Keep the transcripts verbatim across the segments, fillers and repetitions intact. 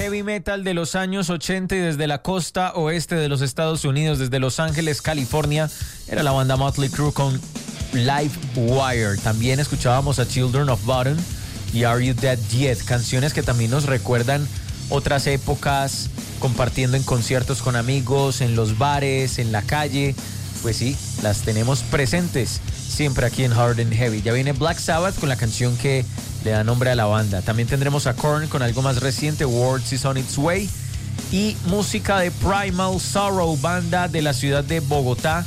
heavy metal de los años ochenta y desde la costa oeste de los Estados Unidos, desde Los Ángeles, California, era la banda Motley Crue con Live Wire. También escuchábamos a Children of Bodom y Are You Dead Yet, canciones que también nos recuerdan otras épocas, compartiendo en conciertos con amigos, en los bares, en la calle. Pues sí, las tenemos presentes siempre aquí en Hard and Heavy. Ya viene Black Sabbath con la canción que le da nombre a la banda. También tendremos a Korn con algo más reciente, Words Is On Its Way. Y música de Primal Sorrow, banda de la ciudad de Bogotá.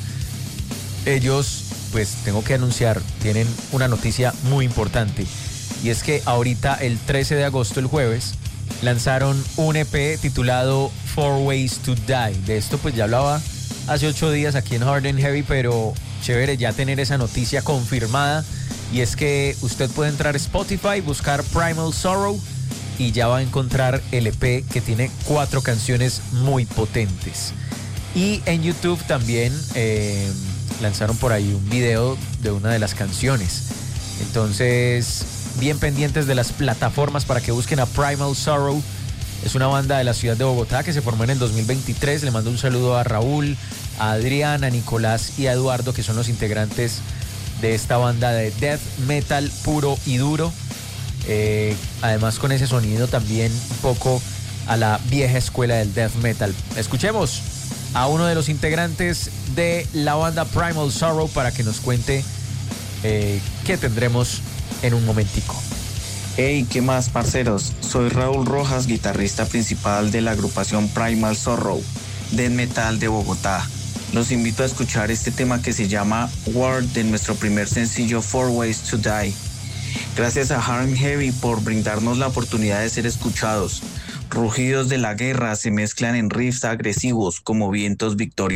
Ellos, pues tengo que anunciar, tienen una noticia muy importante. Y es que ahorita, el trece de agosto, el jueves, lanzaron un E P titulado Four Ways to Die. De esto pues ya hablaba hace ocho días aquí en Hard and Heavy, pero chévere ya tener esa noticia confirmada. Y es que usted puede entrar a Spotify, buscar Primal Sorrow y ya va a encontrar el E P que tiene cuatro canciones muy potentes. Y en YouTube también eh, lanzaron por ahí un video de una de las canciones. Entonces, bien pendientes de las plataformas para que busquen a Primal Sorrow. Es una banda de la ciudad de Bogotá que se formó en el dos mil veintitrés. Le mando un saludo a Raúl, a Adrián, a Nicolás y a Eduardo, que son los integrantes de esta banda de death metal puro y duro. Eh, además con ese sonido también un poco a la vieja escuela del death metal. Escuchemos a uno de los integrantes de la banda Primal Sorrow para que nos cuente eh, qué tendremos en un momentico. Hey, ¿qué más, parceros? Soy Raúl Rojas, guitarrista principal de la agrupación Primal Sorrow, death metal de Bogotá. Los invito a escuchar este tema que se llama Word de nuestro primer sencillo Four Ways to Die. Gracias a Hard and Heavy por brindarnos la oportunidad de ser escuchados. Rugidos de la guerra se mezclan en riffs agresivos como vientos victoriosos.